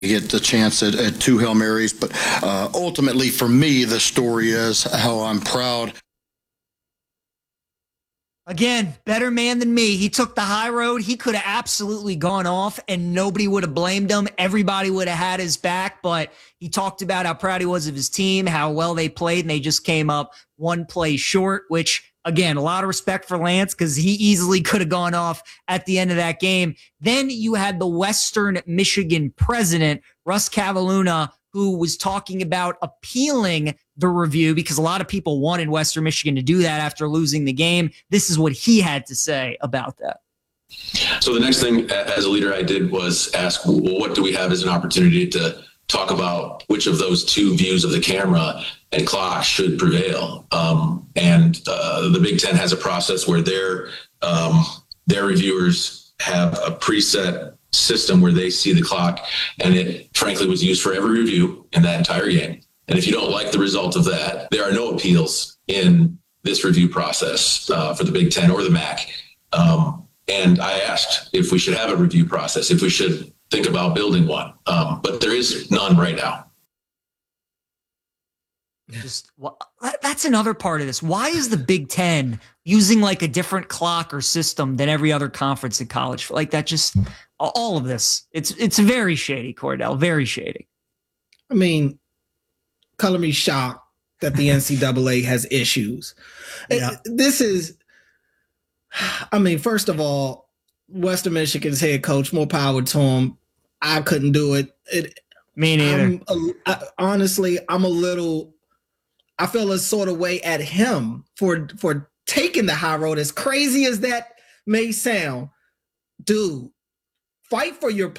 get the chance at two Hail Marys. But ultimately, for me, the story is how I'm proud. Again, better man than me. He took the high road. He could have absolutely gone off and nobody would have blamed him. Everybody would have had his back, but he talked about how proud he was of his team, how well they played, and they just came up one play short, which, again, a lot of respect for Lance because he easily could have gone off at the end of that game. Then you had the Western Michigan president, Russ Cavalluna, who was talking about appealing the review because a lot of people wanted Western Michigan to do that after losing the game. This is what he had to say about that. So the next thing as a leader I did was ask, well, what do we have as an opportunity to talk about which of those two views of the camera and clock should prevail? And the Big Ten has a process where their reviewers have a preset system where they see the clock, and it frankly was used for every review in that entire game. And if you don't like the result of that, there are no appeals in this review process for the Big Ten or the MAC. And I asked if we should have a review process, if we should think about building one, but there is none right now. That's another part of this. Why is the Big Ten using like a different clock or system than every other conference in college? Like that, just all of this. It's very shady, Cordell. Very shady. I mean, color me shocked that the NCAA has issues. Yeah. This is, I mean, first of all, Western Michigan's head coach, more power to him. I couldn't do it. Me neither. Honestly, I feel a sort of way at him for taking the high road. As crazy as that may sound, dude, fight for your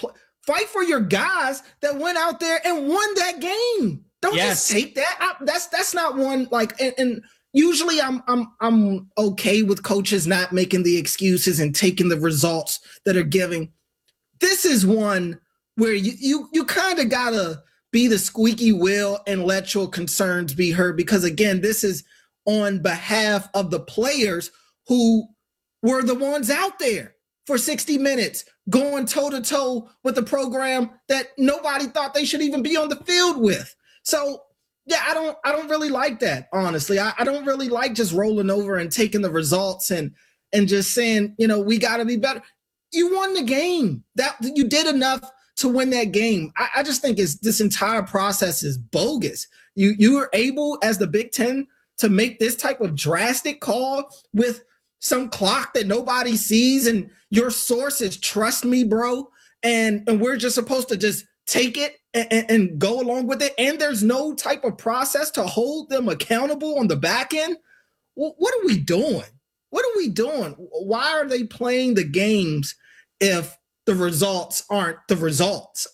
guys that went out there and won that game. Don't just take that. That's not one like. And usually I'm okay with coaches not making the excuses and taking the results that are giving. This is one where you kind of gotta be the squeaky wheel and let your concerns be heard, because again, this is on behalf of the players who were the ones out there for 60 minutes going toe to toe with a program that nobody thought they should even be on the field with. So yeah, I don't really like that, honestly. I don't really like just rolling over and taking the results and just saying, we got to be better. You won the game. That you did enough to win that game. I just think this entire process is bogus. You were able, as the Big Ten, to make this type of drastic call with some clock that nobody sees, and your source is trust me, bro. And we're just supposed to just take it and go along with it. And there's no type of process to hold them accountable on the back end. What are we doing? What are we doing? Why are they playing the games if the results aren't the results?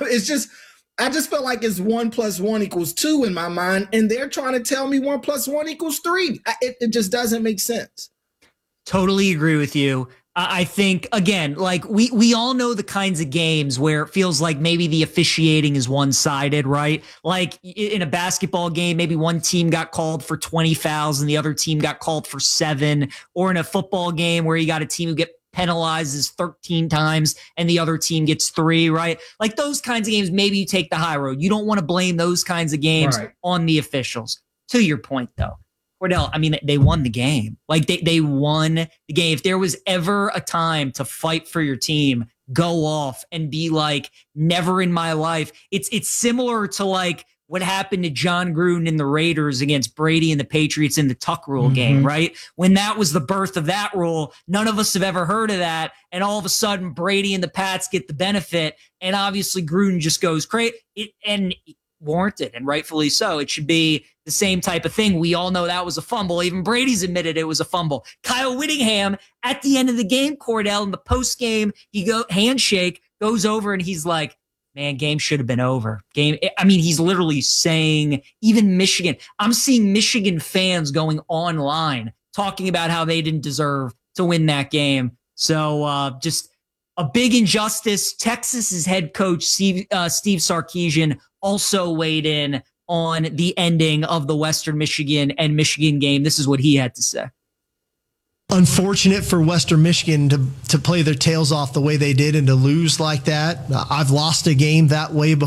I just feel like it's 1 + 1 = 2 in my mind, and they're trying to tell me 1 + 1 = 3. It just doesn't make sense. Totally agree with you. I think, again, like we all know the kinds of games where it feels like maybe the officiating is one-sided, right? Like in a basketball game, maybe one team got called for 20 fouls and the other team got called for 7, or in a football game where you got a team who get penalizes 13 times and the other team gets 3, right? Like those kinds of games, maybe you take the high road. You don't want to blame those kinds of games on the officials. To your point, though, Cordell, I mean, they won the game. Like they won the game. If there was ever a time to fight for your team, go off and be like, never in my life. It's similar to like what happened to John Gruden and the Raiders against Brady and the Patriots in the Tuck Rule game, right? When that was the birth of that rule, none of us have ever heard of that. And all of a sudden, Brady and the Pats get the benefit. And obviously, Gruden just goes crazy. And warranted, and rightfully so. It should be the same type of thing. We all know that was a fumble. Even Brady's admitted it was a fumble. Kyle Whittingham at the end of the game, Cordell, in the post game, handshake goes over and he's like, man, game should have been over. I mean, he's literally saying, even Michigan, I'm seeing Michigan fans going online talking about how they didn't deserve to win that game. So just a big injustice. Texas's head coach, Steve Sarkisian, also weighed in on the ending of the Western Michigan and Michigan game. This is what he had to say. unfortunate for Western Michigan to play their tails off the way they did and to lose like that. I've lost a game that way before.